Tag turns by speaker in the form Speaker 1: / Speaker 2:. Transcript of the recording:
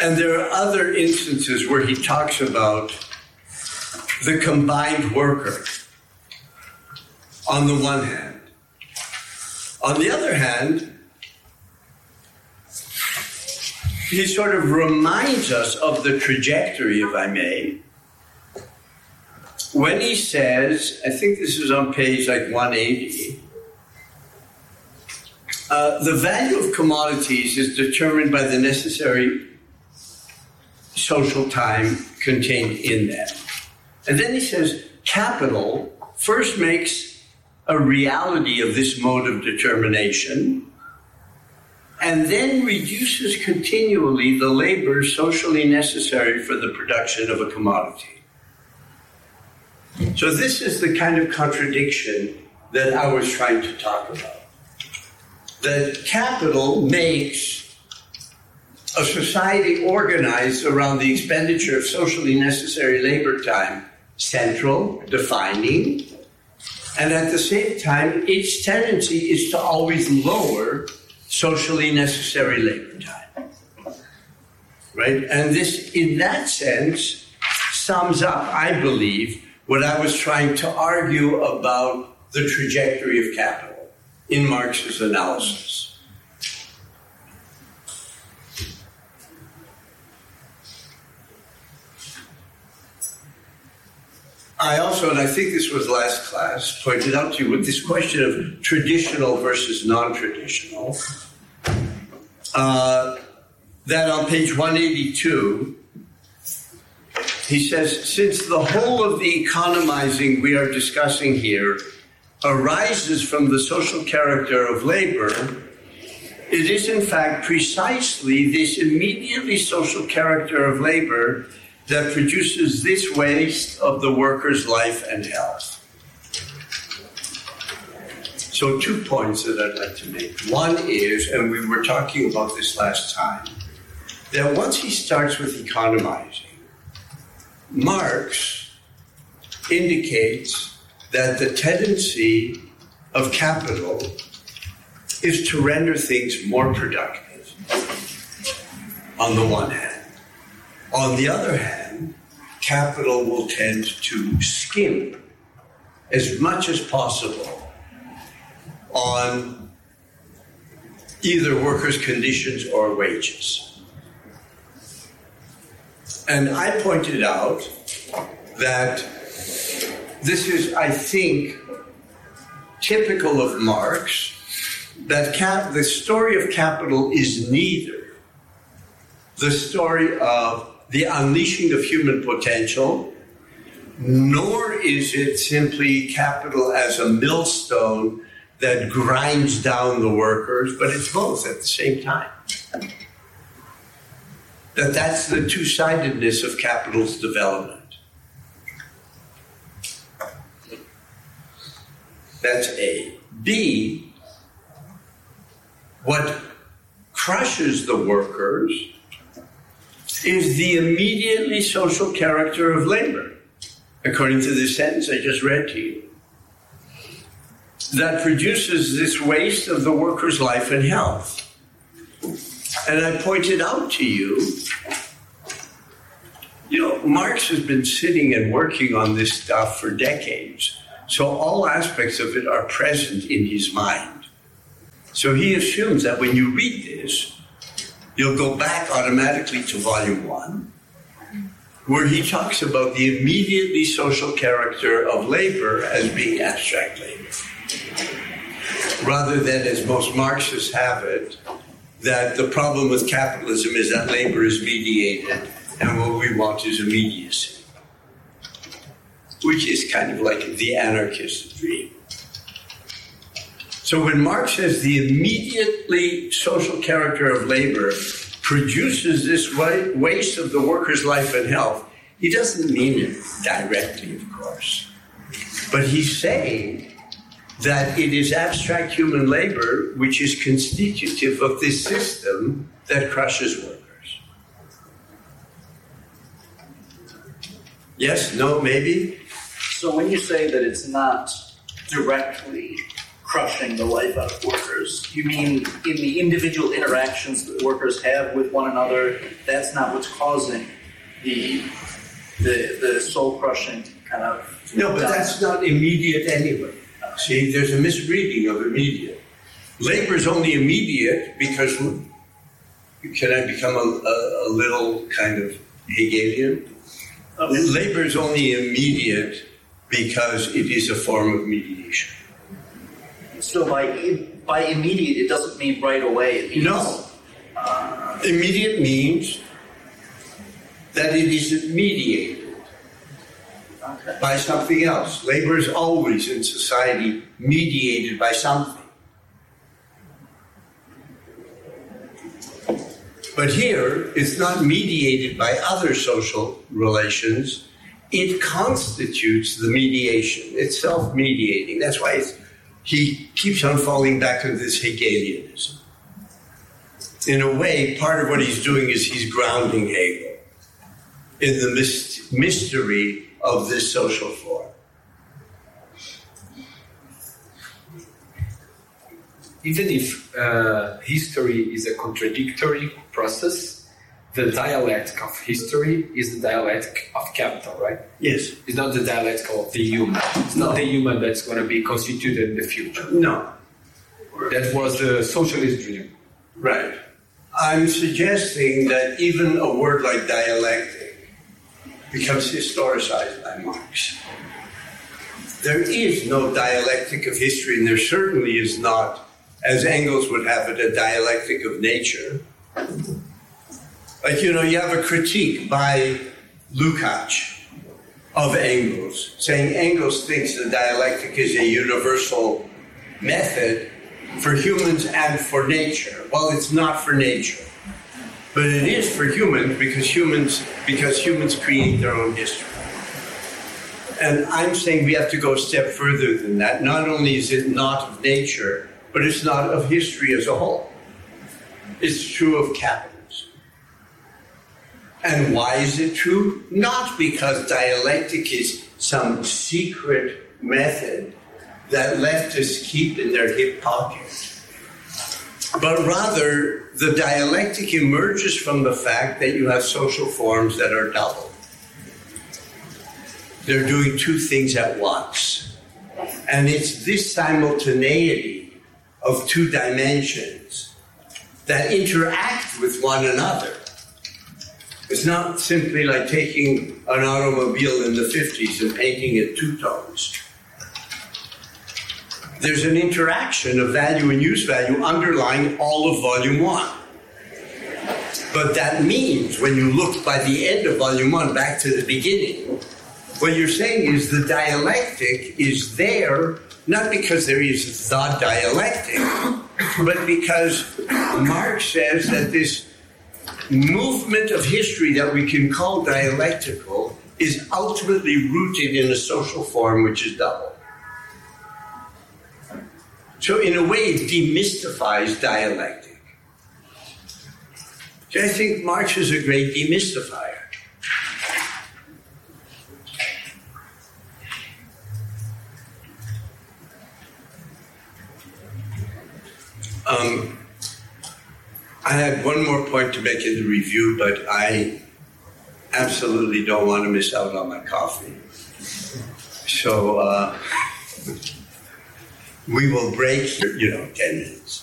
Speaker 1: And there are other instances where he talks about the combined worker on the one hand. On the other hand, he sort of reminds us of the trajectory, if I may, when he says, I think this is on page like 180, the value of commodities is determined by the necessary social time contained in them. And then he says, capital first makes a reality of this mode of determination, and then reduces continually the labor socially necessary for the production of a commodity. So this is the kind of contradiction that I was trying to talk about. That capital makes a society organized around the expenditure of socially necessary labor time central, defining, and at the same time, its tendency is to always lower socially necessary labor time. Right? And this, in that sense, sums up, I believe, what I was trying to argue about the trajectory of capital in Marx's analysis. I also, and I think this was last class, pointed out to you with this question of traditional versus non-traditional, that on page 182, he says, since the whole of the economizing we are discussing here arises from the social character of labor, it is in fact precisely this immediately social character of labor that produces this waste of the worker's life and health. So 2 points that I'd like to make. One is, and we were talking about this last time, that once he starts with economizing, Marx indicates that the tendency of capital is to render things more productive, on the one hand. On the other hand, capital will tend to skimp as much as possible on either workers' conditions or wages. And I pointed out that this is, I think, typical of Marx, that the story of capital is neither the story of the unleashing of human potential, nor is it simply capital as a millstone that grinds down the workers, but it's both at the same time. That's the two-sidedness of capital's development. That's A. B, what crushes the workers is the immediately social character of labor, according to this sentence I just read to you, that produces this waste of the worker's life and health. And I pointed out to you, Marx has been sitting and working on this stuff for decades, so all aspects of it are present in his mind. So he assumes that when you read this, you'll go back automatically to volume 1, where he talks about the immediately social character of labor as being abstract labor, rather than, as most Marxists have it, that the problem with capitalism is that labor is mediated and what we want is immediacy, which is kind of like the anarchist dream. So when Marx says the immediately social character of labor produces this waste of the worker's life and health, he doesn't mean it directly, of course. But he's saying that it is abstract human labor which is constitutive of this system that crushes workers. Yes? No? Maybe?
Speaker 2: So when you say that it's not directly crushing the life out of workers. You mean in the individual interactions that workers have with one another, that's not what's causing the soul crushing kind of...
Speaker 1: No, but that's not immediate anyway. See, there's a misreading of immediate. Labor is only immediate because, can I become a little kind of Hegelian? Labor is only immediate because it is a form of mediation.
Speaker 2: So by immediate, it doesn't mean right away. It means,
Speaker 1: no. Immediate means that it is mediated by something else. Labor is always in society mediated by something. But here, it's not mediated by other social relations. It constitutes the mediation. It's self-mediating. That's why he keeps on falling back into this Hegelianism. In a way, part of what he's doing is he's grounding Hegel in the mystery of this social form.
Speaker 3: Even if history is a contradictory process, the dialectic of history is the dialectic of capital, right?
Speaker 1: Yes.
Speaker 3: It's not the dialectic of the human. It's not the human that's going to be constituted in the future.
Speaker 1: No.
Speaker 3: That was the socialist dream.
Speaker 1: Right. I'm suggesting that even a word like dialectic becomes historicized by Marx. There is no dialectic of history, and there certainly is not, as Engels would have it, a dialectic of nature. Like, you have a critique by Lukács of Engels, saying Engels thinks the dialectic is a universal method for humans and for nature. Well, it's not for nature, but it is for humans because humans create their own history. And I'm saying we have to go a step further than that. Not only is it not of nature, but it's not of history as a whole. It's true of capitalism. And why is it true? Not because dialectic is some secret method that leftists keep in their hip pocket, but rather the dialectic emerges from the fact that you have social forms that are double. They're doing two things at once. And it's this simultaneity of two dimensions that interact with one another. It's not simply like taking an automobile in the 50s and painting it two tones. There's an interaction of value and use value underlying all of Volume 1. But that means when you look by the end of Volume 1 back to the beginning, what you're saying is the dialectic is there, not because there is the dialectic, but because Marx says that this movement of history that we can call dialectical is ultimately rooted in a social form which is double. So in a way, it demystifies dialectic. So I think Marx is a great demystifier. I had one more point to make in the review, but I absolutely don't want to miss out on my coffee. So we will break, 10 minutes.